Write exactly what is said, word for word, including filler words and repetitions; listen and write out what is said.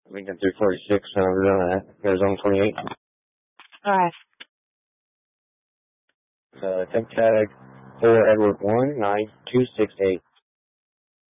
Lincoln three forty-six, uh, Arizona, Arizona twenty-eight. Alright. Uh, temp tag four Edward one nine two six eight.